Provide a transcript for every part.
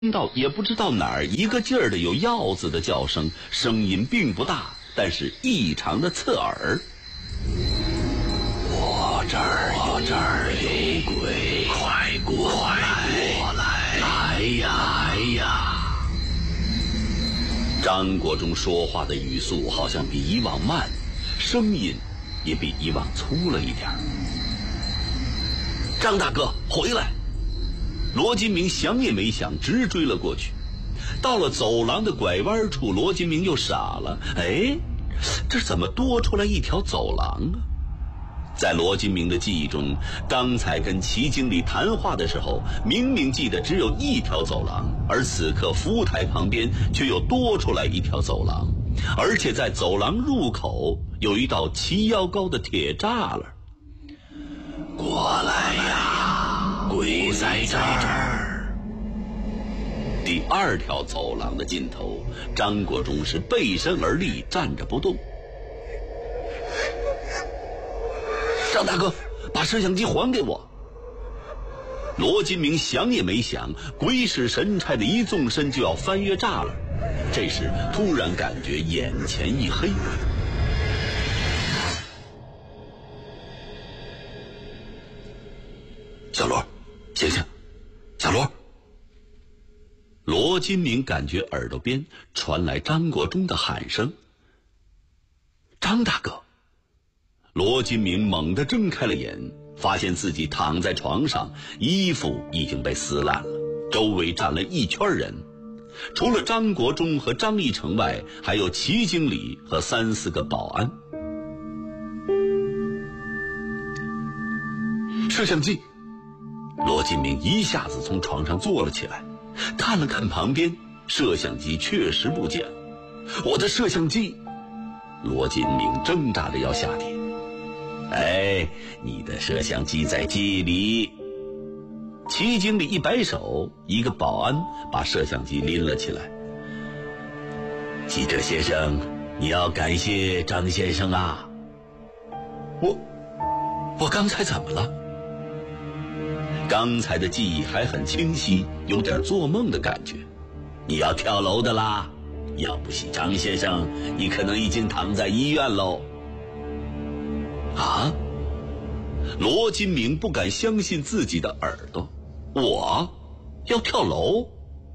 听到也不知道哪儿一个劲儿的有鹞子的叫声，声音并不大，但是异常的刺耳。 我这儿有鬼，快过来！来呀！ 张国忠说话的语速好像比以往慢，声音也比以往粗了一点。张大哥，回来！罗金明想也没想，直追了过去。到了走廊的拐弯处，罗金明又傻了。哎，这怎么多出来一条走廊啊？在罗金明的记忆中，刚才跟齐经理谈话的时候，明明记得只有一条走廊，而此刻服务台旁边却又多出来一条走廊，而且在走廊入口有一道齐腰高的铁栅栏。 过来呀，鬼在这儿！ 第二条走廊的尽头，张国忠是背身而立，站着不动。张大哥，把摄像机还给我！罗金明想也没想，鬼使神差的一纵身就要翻越栅栏。这时突然感觉眼前一黑。小罗，醒醒！小罗！罗金明感觉耳朵边传来张国忠的喊声：“张大哥！”罗金明猛地睁开了眼，发现自己躺在床上，衣服已经被撕烂了，周围站了一圈人，除了张国忠和张义成外，还有齐经理和3、4个保安。摄像机！罗金明一下子从床上坐了起来，看了看旁边，摄像机确实不见了。我的摄像机！罗金明挣扎着要下地。哎，你的摄像机在机里。齐经理一摆手，一个保安把摄像机拎了起来。记者先生，你要感谢张先生啊。我刚才怎么了？刚才的记忆还很清晰，有点做梦的感觉。你要跳楼的啦，要不是张先生，你可能已经躺在医院喽。啊！罗金明不敢相信自己的耳朵，我要跳楼！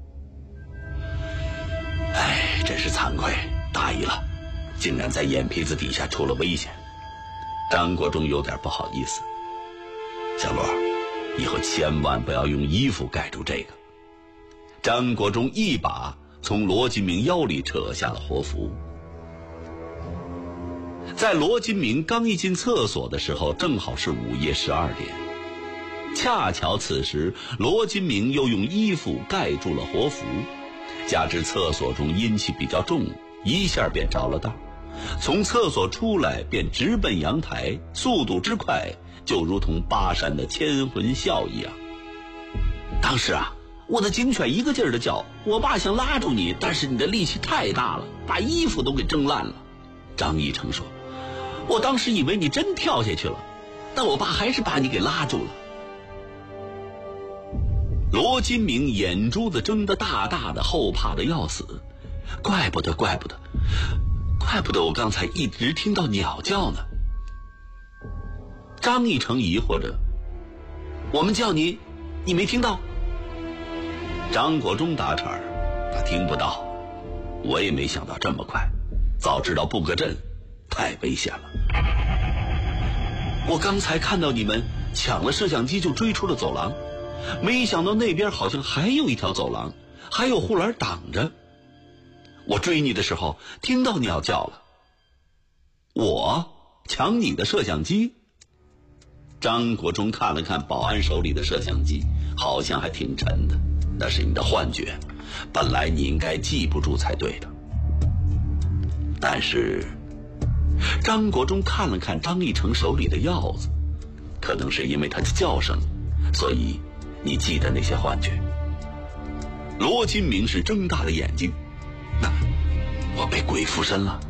哎，真是惭愧，大意了，竟然在眼皮子底下出了危险。张国忠有点不好意思。小罗，以后千万不要用衣服盖住这个。张国忠一把从罗金明腰里扯下了活符。在罗金明刚一进厕所的时候，正好是午夜12点，恰巧此时罗金明又用衣服盖住了活符，加之厕所中阴气比较重，一下便着了道，从厕所出来便直奔阳台，速度之快就如同巴山的千魂笑一样。当时啊，我的警犬一个劲儿的叫，我爸想拉住你，但是你的力气太大了，把衣服都给挣烂了。张义成说，我当时以为你真跳下去了，但我爸还是把你给拉住了。罗金明眼珠子睁得大大的，后怕的要死。怪不得我刚才一直听到鸟叫呢。张义成疑惑着，我们叫你，你没听到？张国忠打岔，他听不到。我也没想到这么快，早知道布个阵，太危险了。我刚才看到你们抢了摄像机就追出了走廊，没想到那边好像还有一条走廊，还有护栏挡着。我追你的时候听到鸟叫了。我抢你的摄像机？张国忠看了看保安手里的摄像机，好像还挺沉的。那是你的幻觉，本来你应该记不住才对的。但是张国忠看了看张义成手里的鹞子，可能是因为他的叫声，所以你记得那些幻觉。罗金明是睁大了眼睛，那我被鬼附身了。